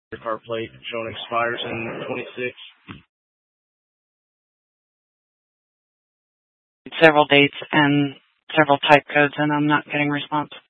Your car plate showing expires in 26. Several dates and several type codes, and I'm not getting response.